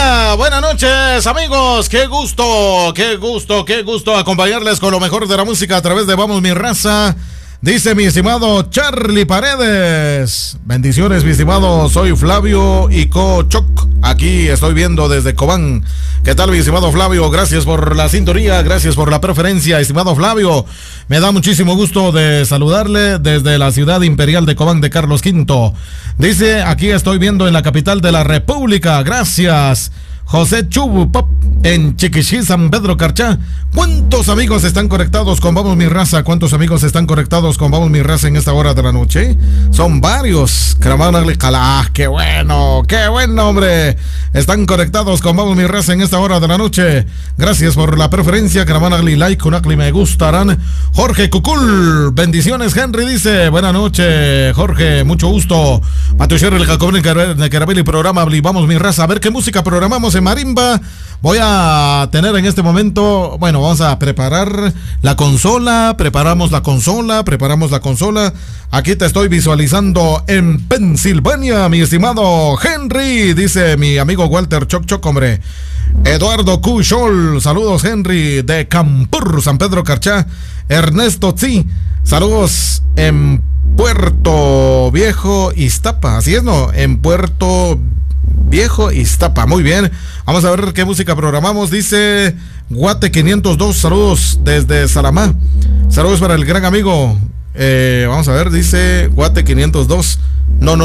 Hola, buenas noches amigos, qué gusto acompañarles con lo mejor de la música a través de Vamos Mi Raza. Dice mi estimado Charlie Paredes, bendiciones mi estimado, soy Flavio Icochoc, aquí estoy viendo desde Cobán. ¿Qué tal mi estimado Flavio? Gracias por la sintonía, gracias por la preferencia, estimado Flavio. Me da muchísimo gusto de saludarle desde la ciudad imperial de Cobán de Carlos V. Dice, aquí estoy viendo en la capital de la República, gracias. José Chubu Pop en Chiquichí, San Pedro Carchá. ¿Cuántos amigos están conectados con Vamos Mi Raza? ¿Cuántos amigos están conectados con Vamos Mi Raza en esta hora de la noche? Son varios. ¡Qué bueno! ¡Qué bueno, hombre! Están conectados con Vamos Mi Raza en esta hora de la noche. Gracias por la preferencia. Like, me gustarán. Jorge Cucul, bendiciones. Henry dice, buenas noches, Jorge, mucho gusto. Matuchero, el Jacobín de Carabelli, programa Vamos Mi Raza. A ver qué música programamos en marimba. Voy a tener en este momento, bueno, vamos a preparar la consola, preparamos la consola. Aquí te estoy visualizando en Pensilvania, mi estimado Henry, dice mi amigo Walter Choc, hombre. Eduardo Cuchol, saludos Henry de Campur, San Pedro Carchá. Ernesto Tzi, saludos en Puerto Viejo, Iztapa, así es, ¿no? En Puerto Viejo Iztapa, muy bien. Vamos a ver qué música programamos. Dice Guate 502, saludos desde Salamá. Saludos para el gran amigo. Vamos a ver, dice Guate 502. No,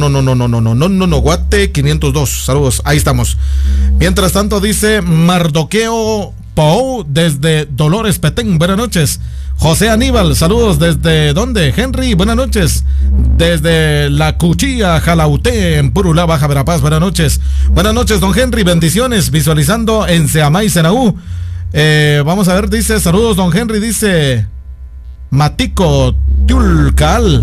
Guate 502. Saludos, ahí estamos. Mientras tanto dice Mardoqueo Pou desde Dolores Petén, buenas noches. José Aníbal, saludos desde ¿dónde? Henry, buenas noches. Desde La Cuchilla, Jalauté, en Purulá, Baja Verapaz, buenas noches. Buenas noches, don Henry, bendiciones, visualizando en Seamay, Senaú. Vamos a ver, dice, saludos, don Henry, dice Matico Tiulcal,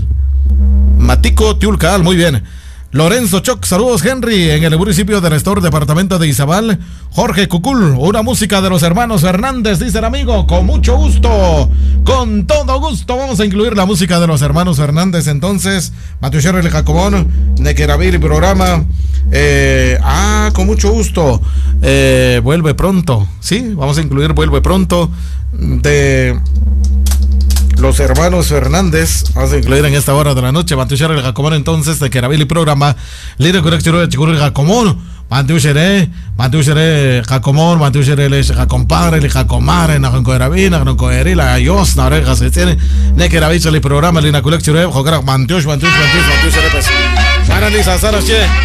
muy bien. Lorenzo Choc, saludos Henry, en el municipio de Restor, departamento de Izabal. Jorge Cucul, una música de los hermanos Fernández, dice el amigo, con mucho gusto, con todo gusto, vamos a incluir la música de los hermanos Fernández. Entonces, Matuchero el Jacobón, Nequeravir, programa, con mucho gusto, vuelve pronto, sí, vamos a incluir Vuelve Pronto, de los hermanos Fernández. Vamos a incluir en esta hora de la noche Matuchero el Jacomón, entonces de Querabili programa Lire Corrección de Chicur el Jacomón, Matuchere Jacomón, Matuchere el Jacompadre, el Jacomare, Najon Coerabina, Najon Coerila, Ayos, Narejas, etc. Nequeravich el programa Lina Corrección, Jogar Mantuch, Para Lisa Sarache.